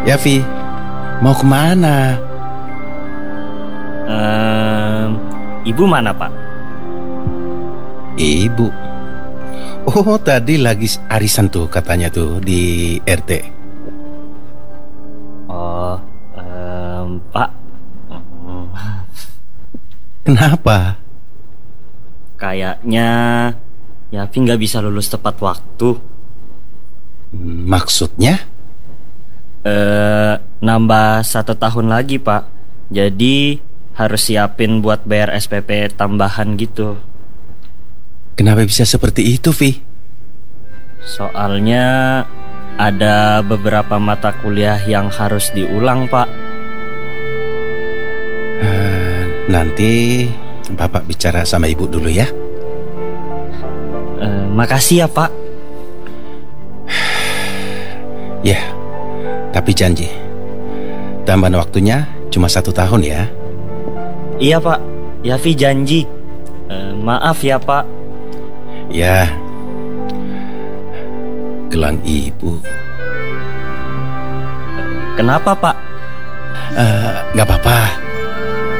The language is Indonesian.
Ya, Vi, mau kemana? Ibu mana, Pak? Ibu. Oh, tadi lagi arisan tuh katanya tuh di RT. Oh, Pak, Kenapa? kayaknya Yafi nggak bisa lulus tepat waktu. Maksudnya? Nambah 1 tahun lagi, Pak. Jadi harus siapin buat bayar SPP tambahan gitu. Kenapa bisa seperti itu, Vi? Soalnya ada beberapa mata kuliah yang harus diulang, Pak. Nanti Bapak bicara sama Ibu dulu ya. Makasih ya, Pak. Ya, tapi janji tambahan waktunya cuma 1 tahun ya. Iya, Pak. Yafi janji. Maaf ya, Pak. Ya, gelang Ibu. Kenapa, Pak? Gak apa-apa.